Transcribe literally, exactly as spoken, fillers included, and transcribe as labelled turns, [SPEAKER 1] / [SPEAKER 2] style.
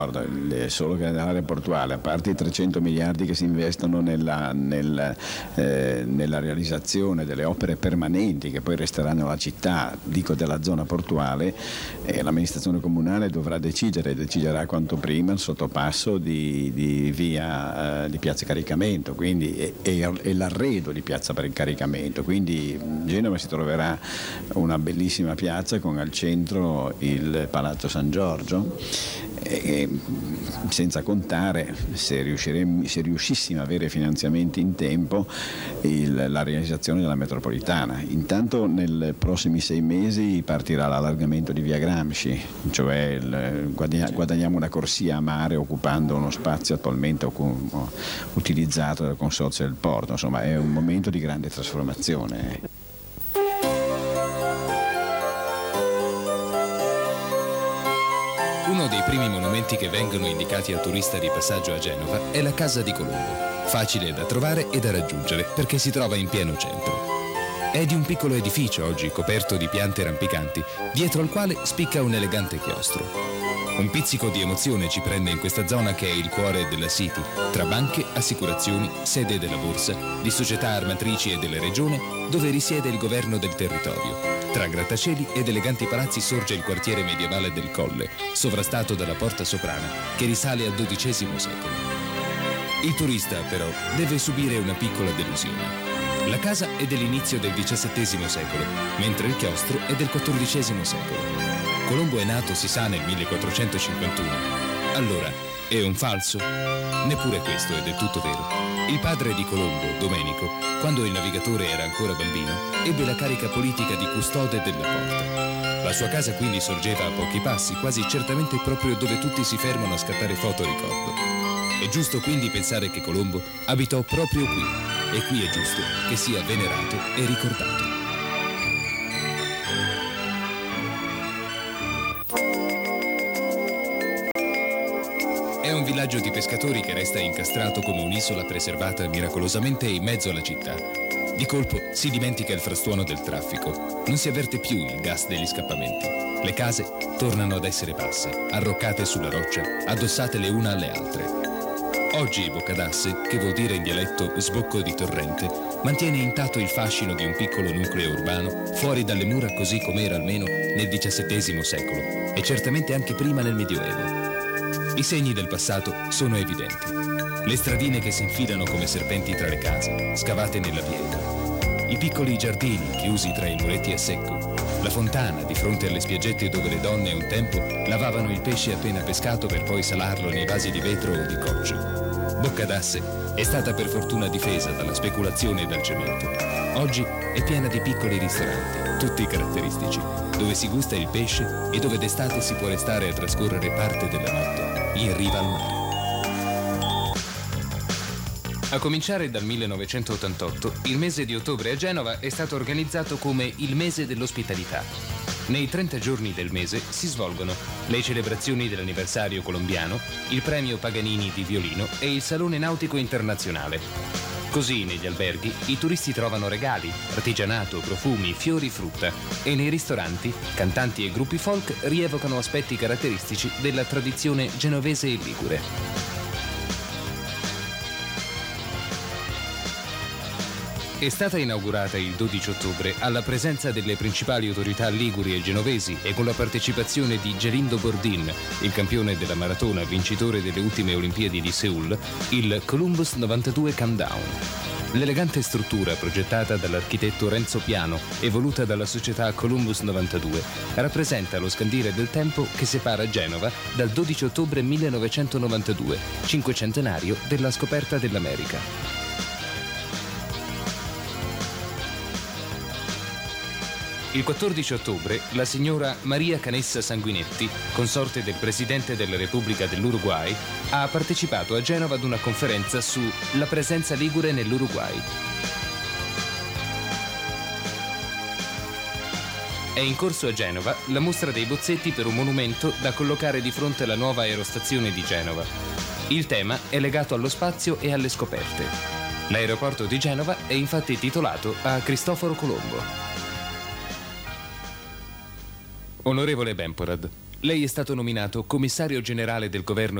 [SPEAKER 1] Solo che nell'area portuale, a parte i trecento miliardi che si investono nella, nel, eh, nella realizzazione delle opere permanenti che poi resteranno alla città, dico della zona portuale, eh, l'amministrazione comunale dovrà decidere, deciderà quanto prima il sottopasso di, di via eh, di piazza caricamento, quindi, e, e l'arredo di piazza per il caricamento, quindi Genova si troverà una bellissima piazza con al centro il Palazzo San Giorgio. E senza contare, se, riusciremo, se riuscissimo a avere finanziamenti in tempo, il, la realizzazione della metropolitana. Intanto nei prossimi sei mesi partirà l'allargamento di via Gramsci, cioè il, guadagniamo una corsia a mare occupando uno spazio attualmente utilizzato dal Consorzio del Porto. Insomma, è un momento di grande trasformazione.
[SPEAKER 2] Uno dei primi monumenti che vengono indicati al turista di passaggio a Genova è la Casa di Colombo, facile da trovare e da raggiungere perché si trova in pieno centro. È di un piccolo edificio oggi coperto di piante rampicanti, dietro al quale spicca un elegante chiostro. Un pizzico di emozione ci prende in questa zona che è il cuore della City, tra banche, assicurazioni, sede della borsa, di società armatrici e della regione, dove risiede il governo del territorio. Tra grattacieli ed eleganti palazzi sorge il quartiere medievale del Colle, sovrastato dalla Porta Soprana, che risale al dodicesimo secolo. Il turista, però, deve subire una piccola delusione. La casa è dell'inizio del diciassettesimo secolo, mentre il chiostro è del quattordicesimo secolo. Colombo è nato, si sa, nel millequattrocentocinquantuno. Allora, è un falso? Neppure questo è del tutto vero. Il padre di Colombo, Domenico, quando il navigatore era ancora bambino, ebbe la carica politica di custode della porta. La sua casa quindi sorgeva a pochi passi, quasi certamente proprio dove tutti si fermano a scattare foto ricordo. È giusto quindi pensare che Colombo abitò proprio qui, e qui è giusto che sia venerato e ricordato. È un villaggio di pescatori che resta incastrato come un'isola preservata miracolosamente in mezzo alla città. Di colpo si dimentica il frastuono del traffico. Non si avverte più il gas degli scappamenti. Le case tornano ad essere basse, arroccate sulla roccia, addossate le una alle altre. Oggi Boccadasse, che vuol dire in dialetto sbocco di torrente, mantiene intatto il fascino di un piccolo nucleo urbano fuori dalle mura così com'era almeno nel diciassettesimo secolo e certamente anche prima nel Medioevo. I segni del passato sono evidenti. Le stradine che si infilano come serpenti tra le case, scavate nella pietra. I piccoli giardini chiusi tra i muretti a secco. La fontana di fronte alle spiaggette dove le donne un tempo lavavano il pesce appena pescato per poi salarlo nei vasi di vetro o di coccio. Boccadasse è stata per fortuna difesa dalla speculazione e dal cemento. Oggi è piena di piccoli ristoranti, tutti caratteristici, dove si gusta il pesce e dove d'estate si può restare a trascorrere parte della notte in riva al mare. A cominciare dal millenovecentottantotto, il mese di ottobre a Genova è stato organizzato come il mese dell'ospitalità. Nei trenta giorni del mese si svolgono le celebrazioni dell'anniversario colombiano, il premio Paganini di violino e il Salone Nautico Internazionale. Così negli alberghi i turisti trovano regali, artigianato, profumi, fiori, frutta e nei ristoranti cantanti e gruppi folk rievocano aspetti caratteristici della tradizione genovese e ligure. È stata inaugurata il dodici ottobre alla presenza delle principali autorità liguri e genovesi e con la partecipazione di Gelindo Bordin, il campione della maratona vincitore delle ultime Olimpiadi di Seul, il Columbus novantadue Countdown. L'elegante struttura progettata dall'architetto Renzo Piano e voluta dalla società Columbus novantadue rappresenta lo scandire del tempo che separa Genova dal dodici ottobre millenovecentonovantadue, cinquecentenario della scoperta dell'America. Il quattordici ottobre la signora Maria Canessa Sanguinetti, consorte del Presidente della Repubblica dell'Uruguay, ha partecipato a Genova ad una conferenza su la presenza ligure nell'Uruguay. È in corso a Genova la mostra dei bozzetti per un monumento da collocare di fronte alla nuova aerostazione di Genova. Il tema è legato allo spazio e alle scoperte. L'aeroporto di Genova è infatti titolato a Cristoforo Colombo. Onorevole Bemporad, Lei è stato nominato commissario generale del governo